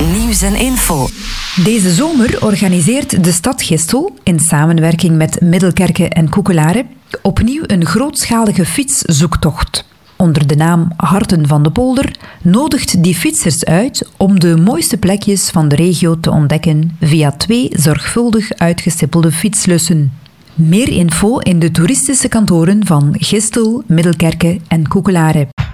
Nieuws en info. Deze zomer organiseert de stad Gistel, in samenwerking met Middelkerke en Koekelare, opnieuw een grootschalige fietszoektocht. Onder de naam Harten van de Polder nodigt die fietsers uit om de mooiste plekjes van de regio te ontdekken via 2 zorgvuldig uitgestippelde fietslussen. Meer info in de toeristische kantoren van Gistel, Middelkerke en Koekelare.